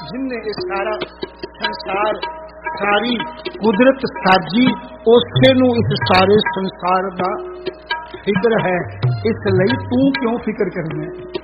जिन्ने ये सारा संसार सारी कुदरत साजी उसे नूं इस सारे संसार दा फिक्र है, इसलिए तू क्यों फिक्र करना है?